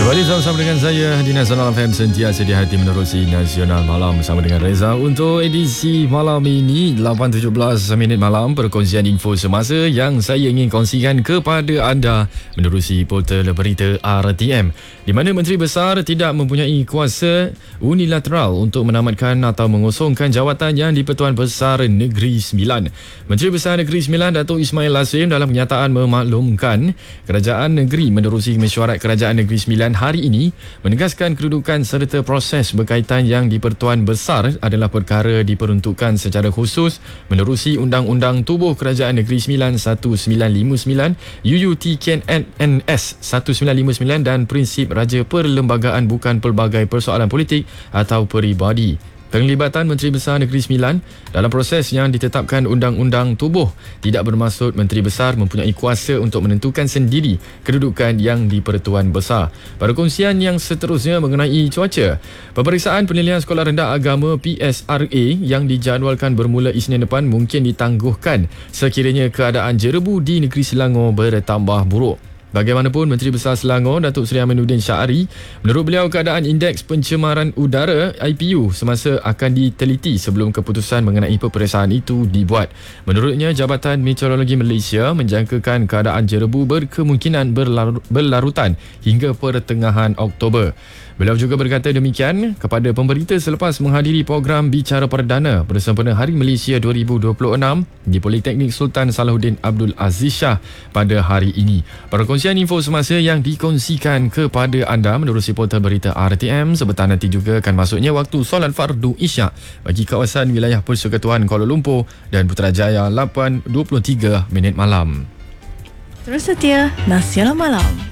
Kembali sama-sama dengan saya di Nasional FM, sentiasa di hati menerusi Nasional Malam bersama dengan Reza. Untuk edisi malam ini 8.17 minit malam, perkongsian info semasa yang saya ingin kongsikan kepada anda menerusi portal berita RTM, di mana Menteri Besar tidak mempunyai kuasa unilateral untuk menamatkan atau mengosongkan jawatan yang di-Pertuan Besar Negeri Sembilan. Menteri Besar Negeri Sembilan Datuk Ismail Lasrim dalam kenyataan memaklumkan kerajaan negeri menerusi mesyuarat Kerajaan Negeri Sembilan hari ini menegaskan kedudukan serta proses berkaitan yang di-Pertuan Besar adalah perkara diperuntukkan secara khusus menerusi Undang-Undang Tubuh Kerajaan Negeri Sembilan 1959, UUTKNNS 1959 dan Prinsip Raja Perlembagaan bukan pelbagai persoalan politik atau peribadi. Penglibatan Menteri Besar Negeri Sembilan dalam proses yang ditetapkan Undang-Undang Tubuh tidak bermaksud Menteri Besar mempunyai kuasa untuk menentukan sendiri kedudukan yang di-Pertuan Besar. Perkongsian yang seterusnya mengenai cuaca. Peperiksaan penilaian Sekolah Rendah Agama PSRA yang dijadualkan bermula Isnin depan mungkin ditangguhkan sekiranya keadaan jerebu di negeri Selangor bertambah buruk. Bagaimanapun, Menteri Besar Selangor Datuk Seri Aminuddin Syahari, menurut beliau keadaan indeks pencemaran udara IPU semasa akan diteliti sebelum keputusan mengenai peperiksaan itu dibuat. Menurutnya, Jabatan Meteorologi Malaysia menjangkakan keadaan jerebu berkemungkinan berlarutan hingga pertengahan Oktober. Beliau juga berkata demikian kepada pemberita selepas menghadiri program Bicara Perdana bersempena Hari Malaysia 2026 di Politeknik Sultan Salahuddin Abdul Aziz Shah pada hari ini. Perkongsian info semasa yang dikongsikan kepada anda menerusi portal berita RTM. Sebentar nanti juga akan masuknya waktu solat fardu Isyak bagi kawasan wilayah Persekutuan Kuala Lumpur dan Putrajaya 8.23 minit malam. Terus setia Nasional Malam.